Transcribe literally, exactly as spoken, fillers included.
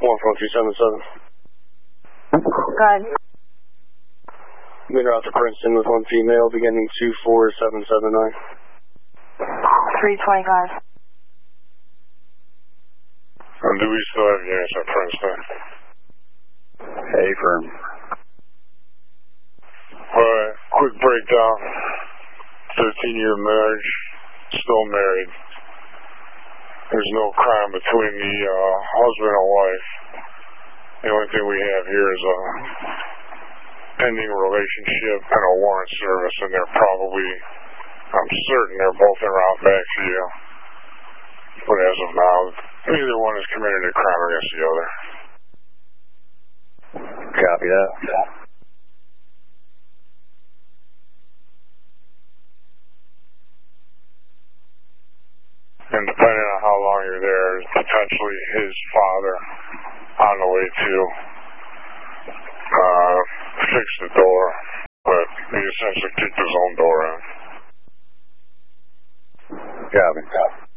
one four two seven seven. Go ahead. Leader out to Princeton with one female beginning two four seven seven nine. three twenty-five. And do we still have units at Princeton? Hey, firm. Alright, quick breakdown. thirteen year marriage, still married. There's no crime between the uh, husband and wife. The only thing we have here is a pending relationship and a warrant service, and they're probably, I'm certain they're both en route back to you. But as of now, neither one has committed a crime against the other. Copy that. And depending on how long you're there, potentially his father on the way to uh, fix the door, but he essentially kicked his own door in. Copy.